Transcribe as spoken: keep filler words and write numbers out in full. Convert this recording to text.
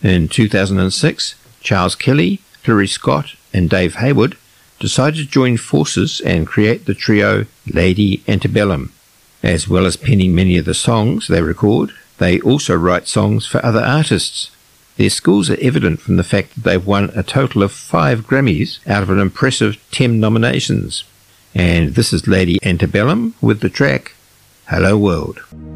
In two thousand six, Charles Kelly, Hilary Scott and Dave Hayward decided to join forces and create the trio Lady Antebellum. As well as penning many of the songs they record, they also write songs for other artists. Their skills are evident from the fact that they've won a total of five Grammys out of an impressive ten nominations. And this is Lady Antebellum with the track Hello World.